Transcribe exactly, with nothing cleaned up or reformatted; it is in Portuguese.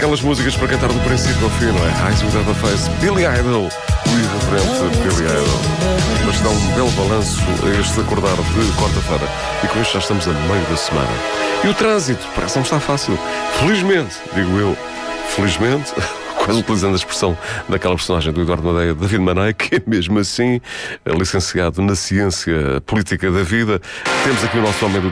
daquelas músicas para cantar do princípio ao fim, não é? Eyes Without a Face, Billy Idol, o irreverente Billy Idol. Mas dá um belo balanço a este acordar de quarta-feira. E com isto já estamos a meio da semana. E o trânsito parece não estar fácil. Felizmente, digo eu, felizmente, quase utilizando a expressão daquela personagem do Eduardo Madeira, David Mané, que é mesmo assim licenciado na ciência política da vida. Temos aqui o nosso homem do